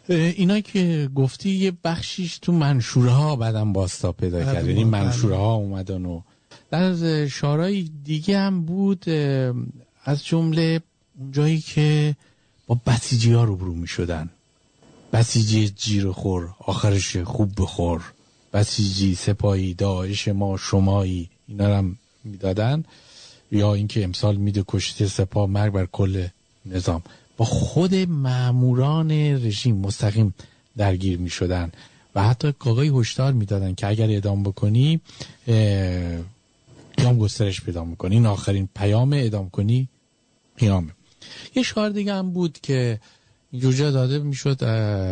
اینا که گفتی یه بخشیش تو منشوره ها بعدم باستا پیدا کرد، یعنی منشوره ها اومدن و در شعرهای دیگه هم بود، از جمله اونجایی که با بسیجی ها روبرو می شدن. بسیجی جیر خور آخرش خوب بخور، بسیجی سپاهی داعش ما شمایی، اینا رو هم می دادن. یا اینکه امسال میده کشته سپاه مرگ بر کل نظام. با خود ماموران رژیم مستقیم درگیر می شدن و حتی کاغای هشدار می دادن که اگر اعدام بکنی قیام گسترش پیدا میکنی، این آخرین پیام اعدام کنی قیامه. یه شعار دیگه هم بود که اینجوری داده میشد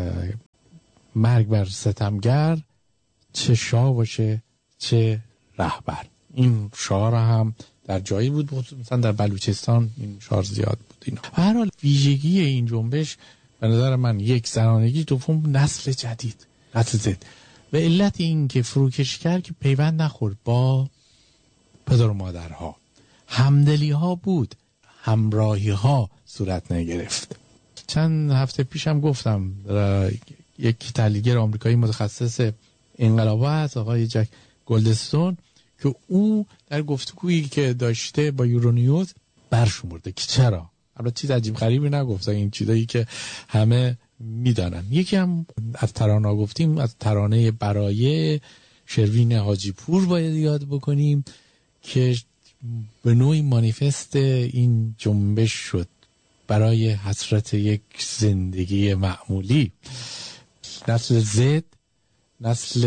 مرگ بر ستمگر، چه شاه باشه چه رهبر. این شعار هم در جایی بود، مثلا در بلوچستان این شعار زیاد بود. اینا به هر حال ویژگی این جنبش به نظر من یک زنانگی، دوم نسل جدید، نسل زد، و علت این که فروکش کرد که پیوند نخورد با پدر و مادرها، همدلی ها بود، همراهی ها صورت نگرفت. چند هفته پیشم گفتم یک تحلیلگر آمریکایی متخصص انقلابات هست، آقای جک گلدستون، که او در گفتگویی که داشته با یورونیوز برشمرده که چرا، البته چیز عجیب غریبی نگفته، این چیزایی که همه میدانن. یکی هم از ترانه گفتیم، از ترانه برای شروین حاجی پور باید یاد بکنیم که به نوعی مانیفست این جنبش شد برای حسرت یک زندگی معمولی. نسل زد نسل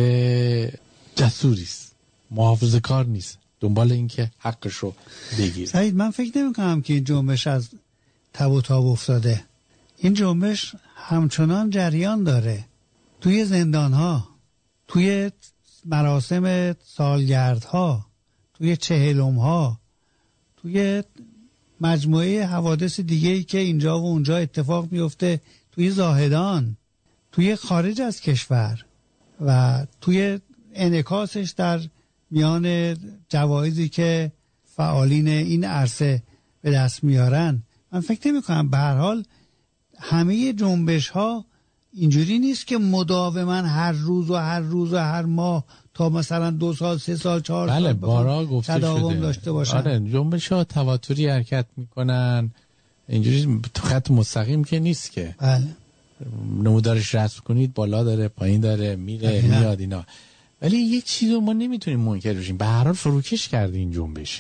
جسوریست، محافظه کار نیست، دنبال این که حقش رو بگیر. سعید، من فکر نمی کنم که این جنبش از تب و تاب افتاده. این جنبش همچنان جریان داره توی زندانها، توی مراسم سالگردها، توی چهلمها، توی مجموعه حوادث دیگه‌ای که اینجا و اونجا اتفاق میفته، توی زاهدان، توی خارج از کشور و توی انعکاسش در میان جوایزی که فعالین این عرصه به دست میارن. من فکر نمی کنم، به هر حال همه جنبش ها اینجوری نیست که مداوما هر روز و هر روز و هر ماه تا مثلا 2 سال 3 سال 4 بله، سال بارا گفته تداوم داشته باشن. آره، جنبش ها تواتری حرکت میکنن، اینجوری خط مستقیم که نیست که. بله، نمودارش رسم کنید بالا داره پایین داره میره میاد اینا. ولی یک چیز رو ما نمیتونیم منکر بشیم، به هر حال فروکش کرده این جنبش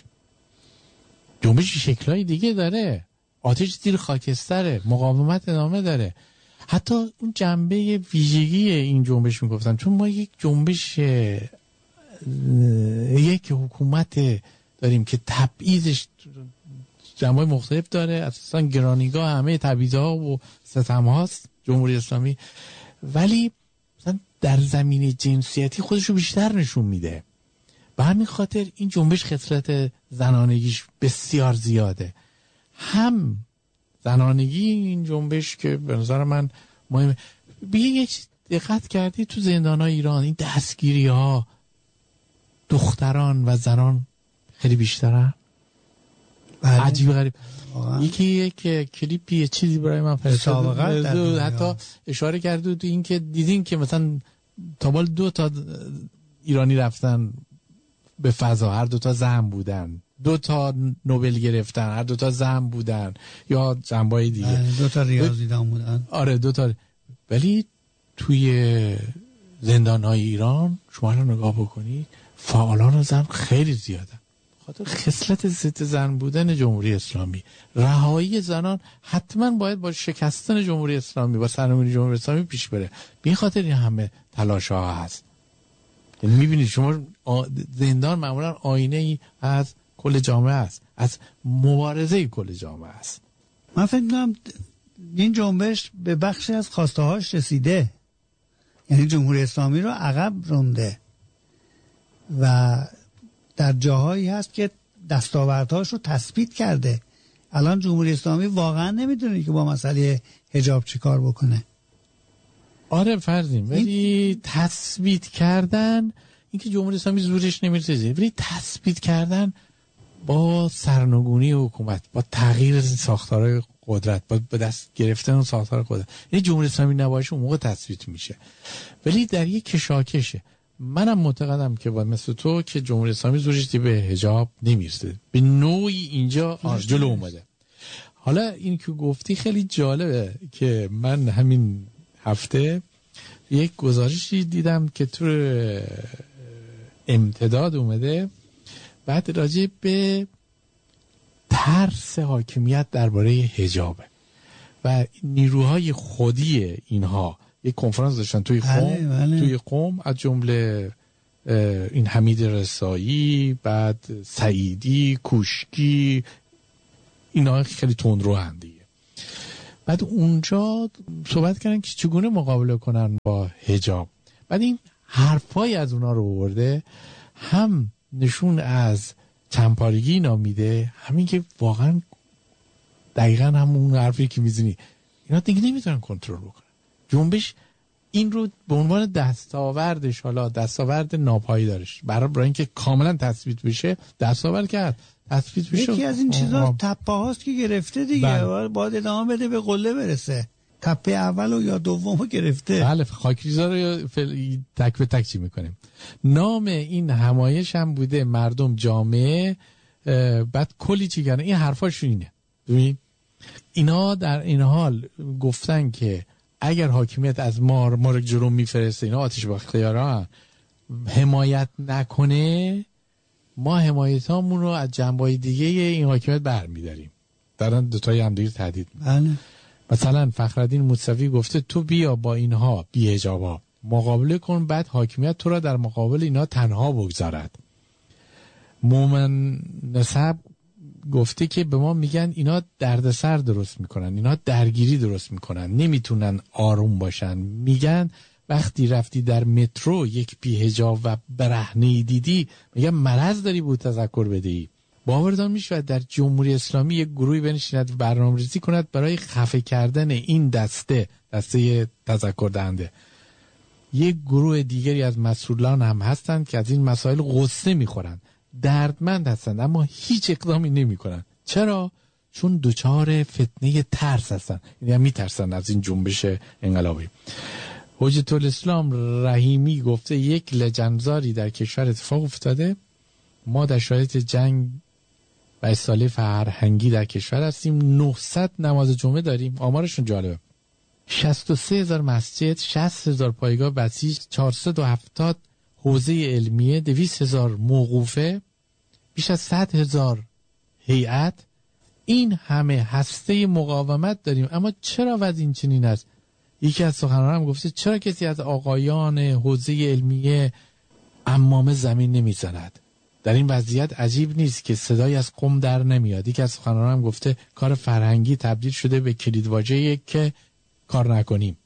شکلای دیگه داره، آتش زیر خاکستره، مقاومت ادامه داره. حتی اون جنبه ویژگی این جنبش میگفتن، چون ما یک جنبش، یک حکومت داریم که تبعیضش جنبه مختلف داره، اساسا گرانیگاه همه تبعیض‌ها و ستم‌هاست جمهوری اسلامی، ولی مثلا در زمینه جنسیتی خودش رو بیشتر نشون میده. به همین خاطر این جنبش خصلت زنانگیش بسیار زیاده. هم زنانگی این جنبش که به نظر من مهمه. یک دقت کردی تو زندان‌های ایران این دستگیری‌ها دختران و زنان خیلی بیشترن؟ عجیب غریب. یکی یک کلیپی یه چیزی برای من فرستاد، حتی اشاره کرده تو این که دیدین که مثلا تا بال 2 تا ایرانی رفتن به فضا، هر 2 تا زن بودن، 2 تا نوبل گرفتن، هر 2 تا زن بودن، یا جنبه‌های دیگه 2 تا ریاضیدان بودن. آره 2 تا. ولی توی زندان‌های ایران شما رو نگاه بکنید، فعالان زن خیلی زیادن، خاطر خصلت ضد زن بودن جمهوری اسلامی. رهایی زنان حتما باید با شکستن جمهوری اسلامی، با سرنگونی جمهوری اسلامی پیش بره. به این خاطر این همه تلاش‌ها هست. یعنی می‌بینید شما زندان معمولا آینه‌ای از کل جامعه است، از مبارزه کل جامعه است. من فکر می‌کنم این جنبش به بخشی از خواسته‌هاش رسیده، یعنی جمهوری اسلامی رو عقب رونده و در جاهایی هست که دستاوردهاش رو تثبیت کرده. الان جمهوری اسلامی واقعا نمیدونه که با مسئله حجاب چی کار بکنه. آره فرضیم، ولی تثبیت کردن، اینکه جمهوری اسلامی زورش نمیرسه، ولی تثبیت کردن با سرنگونی حکومت، با تغییر ساختار قدرت، با به دست گرفتن ساختار قدرت، این جمهوری اسلامی نباشه اون موقع تثبیت میشه. ولی در یک کشاکشه. منم معتقدم که با مثل تو که جمهوری اسلامی زورش به حجاب نمیرسه، به نوعی اینجا جلو اومده. حالا این که گفتی خیلی جالبه که من همین هفته یک گزارشی دیدم که تو امتداد اومده، بعد راجع به ترس حاکمیت درباره حجابه و نیروهای خودی اینها یک کنفرانس داشتن توی قم. توی قم از جمله این حمید رسایی، بعد سعیدی، کوشکی، اینا خیلی تندرو هم دیگه. بعد اونجا صحبت کردن که چگونه مقابله کنن با حجاب. بعد این حرفای از اونا رو آورده، هم نشون از چندپارگی اینا میده، همین که واقعا دقیقا همون حرفی که میزنی اینا دیگه نمیتونن کنترل بکنن. جنبش این رو به عنوان دستاوردش، حالا دستاورد ناپایدارش برای اینکه کاملا تثبیت بشه، دستاورد کرد تثبیت بشه. یکی از این چیزا تپه هاست که گرفته دیگه، باید ادامه بده به قله برسه. تپه اول یا دوم گرفته. بله، خاکریزا رو تک به تک چی میکنیم. نام این همایش هم بوده مردم جامعه، بعد کلی چی کردن. این حرفاشون اینه. ببین اینا در این حال گفتن که اگر حاکمیت از ما رو جلو میفرسته، اینا آتش با اختیارا حمایت نکنه، ما حمایتامون رو از جنبه‌های دیگه این حاکمیت برمی‌داریم. دارن دوتای هم دیگه تهدید می‌کنن. مثلا فخرالدین موسوی گفته تو بیا با اینها بی‌حجابا مقابله کن، بعد حاکمیت تو را در مقابل اینا تنها بگذارد. مومن نسب گفته که به ما میگن اینا دردسر درست میکنن، اینا درگیری درست میکنن، نمیتونن آروم باشن. میگن وقتی رفتی در مترو یک بی‌حجاب و برهنه‌ای دیدی، میگن مرض داری بود تذکر بدهی. باوردان میشه در جمهوری اسلامی یک گروهی بنشیند برنامه‌ریزی کند برای خفه کردن این دسته تذکر دهنده. یک گروه دیگری از مسئولان هم هستند که از این مسائل غصه میخورند، دردمند هستند، اما هیچ اقدامی نمیکنن. چرا؟ چون دوچار فتنه ترس هستن، یعنی میترسن از این جنبش انقلابی. حجت الاسلام رحیمی گفته یک لجنزاری در کشور اتفاق افتاده، ما در شرایط جنگ و اصلاح فرهنگی در کشور هستیم، 900 نماز جمعه داریم. آمارشون جالبه، 63,000 مسجد، 60,000 پایگاه بسیج، 470 حوزه علمیه، 200,000 موقوفه، بیش از 100,000 هیئت. این همه هسته مقاومت داریم، اما چرا وضع این چنین است؟ یکی از سخنرانان هم گفته چرا کسی از آقایان حوزه علمیه عمامه زمین نمیزند؟ در این وضعیت عجیب نیست که صدای از قم در نمیاد. یکی از سخنرانان هم گفته کار فرهنگی تبدیل شده به کلیدواژه‌ای که کار نکنیم.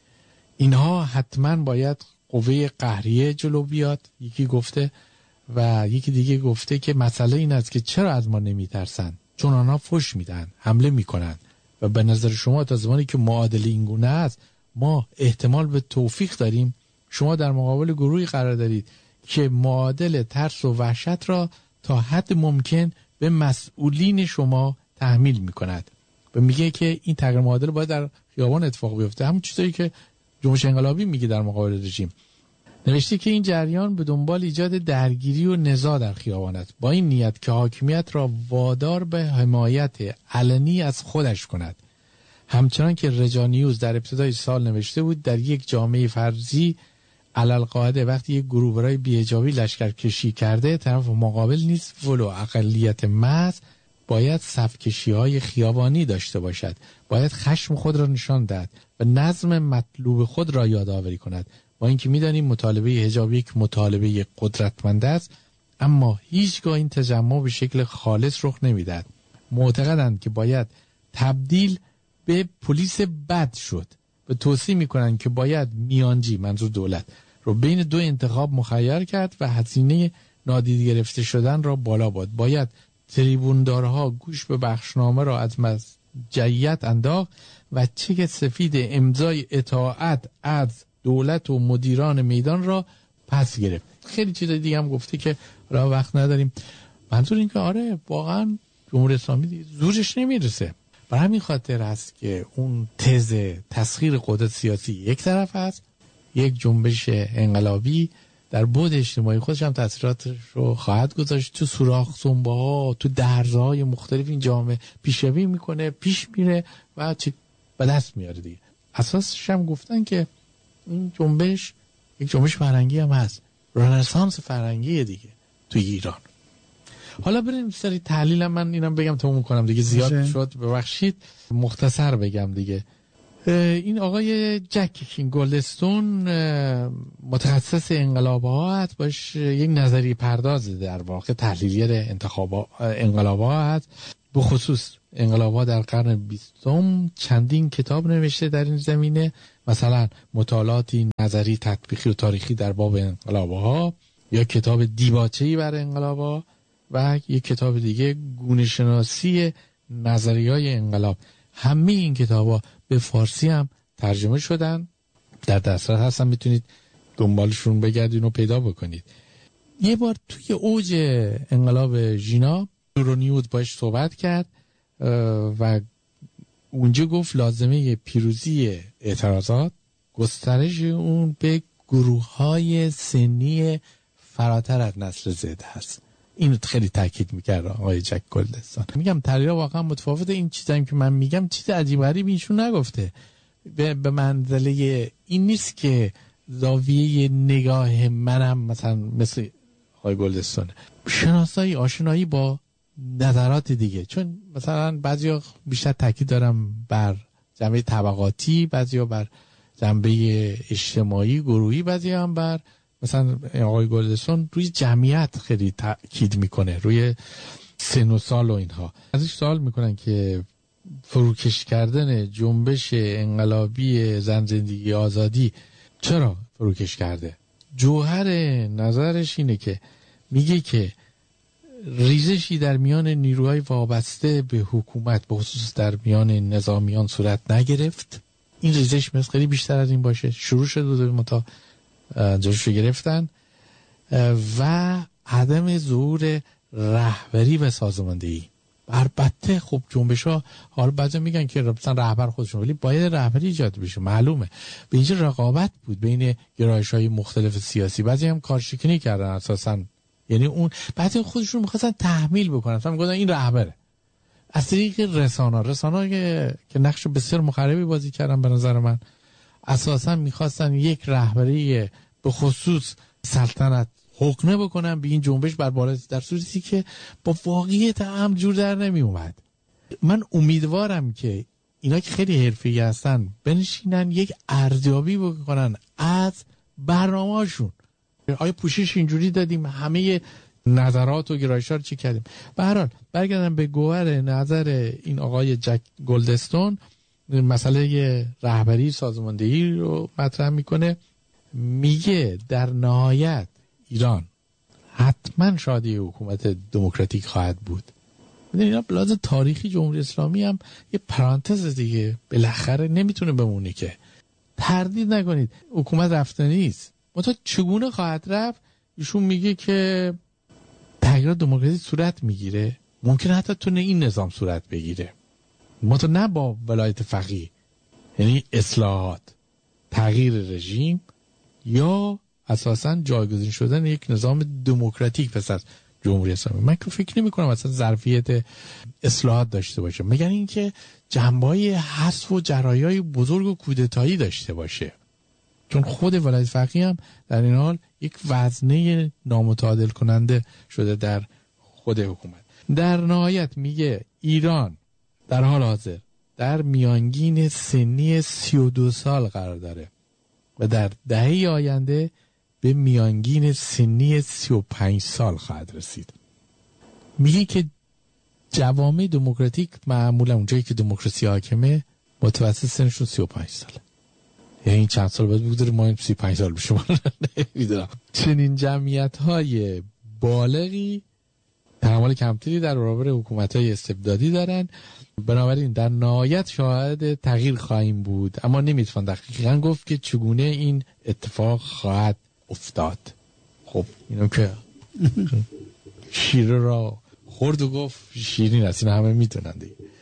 اینها حتما باید قوه قهریه جلو بیاد، یکی گفته. و یکی دیگه گفته که مسئله این است که چرا از ما نمیترسن؟ چون آنها فحش میدن، حمله میکنن و به نظر شما تا زمانی که معادله این گونه است ما احتمال به توفیق داریم. شما در مقابل گروهی قرار دارید که معادل ترس و وحشت را تا حد ممکن به مسئولین شما تحمیل میکند و میگه که این تغییر معادل باید در خیابان اتفاق بیفته، همون چیزایی که جنبش انقلابی میگه در مقابل رژیم. نوشته که این جریان به دنبال ایجاد درگیری و نزاع در خیابان است، با این نیت که حاکمیت را وادار به حمایت علنی از خودش کند. همچنان که رجانیوز در ابتدای سال نوشته بود در یک جامعه فرضی علالقاعده وقتی یک گروه برای بی‌حجابی لشکرکشی کرده، طرف مقابل نیز ولو اقلیت محض باید صف‌کشی‌های خیابانی داشته باشد، باید خشم خود را نشان دهد و نظم مطلوب خود را یادآوری کند. با اینکه می‌دانیم مطالبه حجاب یک مطالبه قدرتمند است، اما هیچگاه این تجمع به شکل خالص رخ نمی‌دهد. معتقدند که باید تبدیل به پلیس بد شد و توصیه می‌کنند که باید میانجی، منظور دولت، رو بین دو انتخاب مخیر کرد و هزینه نادیده گرفته شدن را بالا برد. باید تریبوندارها گوش به بخشنامه را از مسجعیت انداخت و چک سفید امضای اطاعت از دولت و مدیران میدان را پس گرفت. خیلی چیز دیگه هم گفته که را وقت نداریم. منظور این که آره واقعا جمهوری اسلامی زورش نمیرسه. برای همین خاطر هست که اون تز تسخیر قدرت سیاسی یک طرف هست، یک جنبش انقلابی در بعد اجتماعی خودش هم تاثیراتش رو خواهد گذاشت، تو سوراخ سنبه‌ها، تو درزهای مختلف این جامعه پیشروی میکنه، پیش میره و به دست میاره دیگه. اساسش هم گفتن که این جنبش یک جنبش فرهنگی هم هست، رنسانس فرهنگی دیگه توی ایران. حالا بریم سری تحلیل من اینم بگم تموم کنم دیگه، زیاد شد ببخشید، مختصر بگم دیگه. این آقای جک گلدستون متخصص انقلابات باش یک نظریه پرداز در واقع تحلیلگر انقلابات به خصوص انقلابات در قرن 20 چندین کتاب نوشته در این زمینه، مثلا مطالعاتی نظری تطبیقی و تاریخی در باب انقلابها، یا کتاب دیباچه‌ای بر انقلابها و یک کتاب دیگه گونه شناسی نظریه‌های انقلاب. همه این کتاب‌ها به فارسی هم ترجمه شدن، در دسترس هستن، میتونید دنبالشون بگردین و پیدا بکنید. یه بار توی اوج انقلاب ژینا یورونیوز باش صحبت کرد و اونجا گفت لازمه پیروزی اعتراضات گسترش اون به گروه‌های سنی فراتر از نسل زد هست. اینو خیلی تاکید میکرد آقای جک گلدستان. میگم تحلیل واقعا متفاوته. این چیزایی که من میگم چیز عجیب غریبی ایشون نگفته، به منزله این نیست که زاویه نگاه منم مثلا مثل آقای گلدستانه، شناسایی آشنایی با نظرات دیگه. چون مثلا بعضیا بیشتر تاکید دارم بر جنبه طبقاتی، بعضیا بر جنبه اجتماعی گروهی، بعضیا هم بر مثلا آقای گلدستان روی جمعیت خیلی تاکید میکنه، روی سن و سال و اینها. ازش سوال میکنن که فروکش کردن جنبش انقلابی زن زندگی آزادی چرا فروکش کرده؟ جوهر نظرش اینه که میگه که ریزشی در میان نیروهای وابسته به حکومت به خصوص در میان نظامیان صورت نگرفت. این ریزش مثل خیلی بیشتر از این باشه، شروع شده متا جاشو گرفتن و عدم ظهور رهبری و سازماندهی. البته خب جنبش ها حالا بعضی میگن که مثلا رهبر خودشون، ولی باید رهبری ایجاد بشه، معلومه. به اینجا رقابت بود بین گرایش های مختلف سیاسی، بعضی هم کارشکنی کردن اساسا، یعنی اون بعضی خودشون میخواستن تحمیل بکنن، مثلا میگفتن این رهبره از طریق رسانه‌ها که نقش بسیار مخربی بازی کردن به نظر من. اساسا میخواستن یک رهبری به خصوص سلطنت حکمه بکنن به این جنبش بر بالا، در صورتی که با واقعیت امر جور در نمی اومد. من امیدوارم که اینا که خیلی حرفه‌ای هستن بنشینن یک ارزیابی بکنن از برنامه‌شون. آیا پوشش اینجوری دادیم؟ همه نظرات و گرایش‌ها رو چی کردیم؟ به هر حال برگردم به گوهر نظر این آقای جک گلدستون، مسئله رهبری سازماندهی رو مطرح میکنه. میگه در نهایت ایران حتما شادی حکومت دموکراتیک خواهد بود. اینا بلاز تاریخی جمهوری اسلامی هم یه پرانتز دیگه، بالاخره نمیتونه بمونه که. تردید نکنید حکومت رفتنی است. منتها چگونه خواهد رفت؟ ایشون میگه که تغییر دموکراتیک صورت میگیره، ممکنه حتی تو این نظام صورت بگیره، منتها نه با ولایت فقیه، یعنی اصلاحات، تغییر رژیم یا اساساً جایگزین شدن یک نظام دموکراتیک پس از جمهوری اسلامی. من که فکر نمی کنم اصلا ظرفیت اصلاحات داشته باشه، مگر اینکه جنبه‌های حذف و جرایای بزرگ و کودتایی داشته باشه. چون خود ولایت فقیه هم در این حال یک وزنه نامتعادل کننده شده در خود حکومت. در نهایت میگه ایران در حال حاضر در میانگین سنی 32 سال قرار داره و در دهه آینده به میانگین سنی 35 سال خواهد رسید. میگه که جوامع دموکراتیک معمولا اونجایی که دموکراسی حاکمه متوسط سنشون 35 ساله. یعنی چند سال بعد بگذاره ما 35 سال بشیم. نمیدونم. چنین جمعیت‌های بالغی تحمل کمتری در برابر حکومت‌های استبدادی دارن، بنابراین در نهایت شاهد تغییر خواهیم بود، اما نمیتوان دقیقاً گفت که چگونه این اتفاق خواهد افتاد. خب اینو که شیر را خورد و گفت شیرین است. این همه میتونن دیگه.